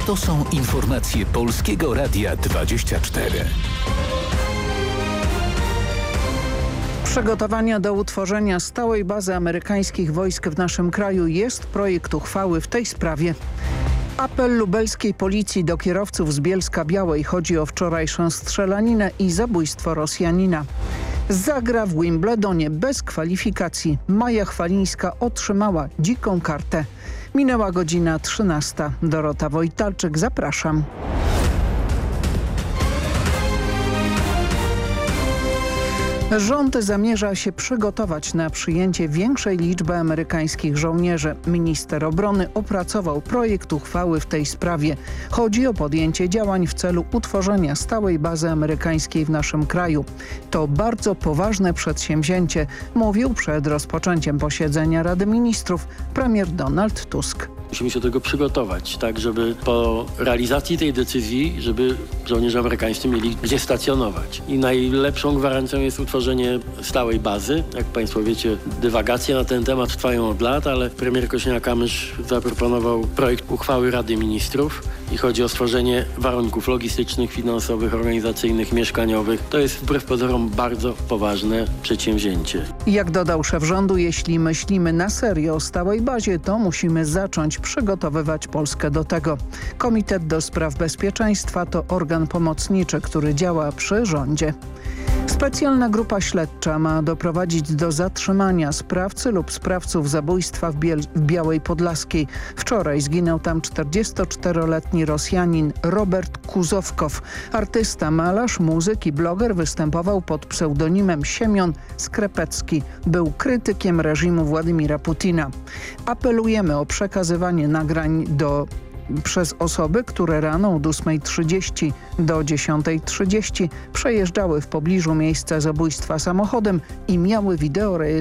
To są informacje Polskiego Radia 24. Przygotowania do utworzenia stałej bazy amerykańskich wojsk w naszym kraju. Jest projekt uchwały w tej sprawie. Apel lubelskiej policji do kierowców z Bielska-Białej. Chodzi o wczorajszą strzelaninę i zabójstwo Rosjanina. Zagra w Wimbledonie bez kwalifikacji. Maja Chwalińska otrzymała dziką kartę. Minęła godzina 13. Dorota Wojtalczyk, zapraszam. Rząd zamierza się przygotować na przyjęcie większej liczby amerykańskich żołnierzy. Minister obrony opracował projekt uchwały w tej sprawie. Chodzi o podjęcie działań w celu utworzenia stałej bazy amerykańskiej w naszym kraju. To bardzo poważne przedsięwzięcie, mówił przed rozpoczęciem posiedzenia Rady Ministrów premier Donald Tusk. Musimy się do tego przygotować, tak żeby po realizacji tej decyzji, żeby żołnierze amerykańscy mieli gdzie stacjonować. I najlepszą gwarancją jest utworzenie stałej bazy. Jak Państwo wiecie, dywagacje na ten temat trwają od lat, ale premier Kosiniak-Kamysz zaproponował projekt uchwały Rady Ministrów i chodzi o stworzenie warunków logistycznych, finansowych, organizacyjnych, mieszkaniowych. To jest wbrew pozorom bardzo poważne przedsięwzięcie. Jak dodał szef rządu, jeśli myślimy na serio o stałej bazie, to musimy zacząć przygotowywać Polskę do tego. Komitet do Spraw Bezpieczeństwa to organ pomocniczy, który działa przy rządzie. Specjalna grupa śledcza ma doprowadzić do zatrzymania sprawcy lub sprawców zabójstwa w Białej Podlaskiej. Wczoraj zginął tam 44-letni Rosjanin Robert Kuzowkow. Artysta, malarz, muzyk i bloger występował pod pseudonimem Siemion Skrepecki. Był krytykiem reżimu Władimira Putina. Apelujemy o przekazywanie nagrań przez osoby, które rano od 8:30 do 10:30 przejeżdżały w pobliżu miejsca zabójstwa samochodem i miały wideo